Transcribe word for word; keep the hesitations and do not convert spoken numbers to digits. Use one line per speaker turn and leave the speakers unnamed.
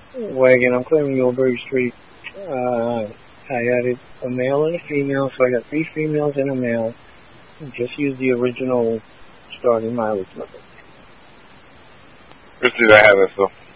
wagon. I'm claiming Millbury Street. Uh, I added a male and a female, so I got three females and a male. Just use the original starting mileage number.
Let's see, I have it, so.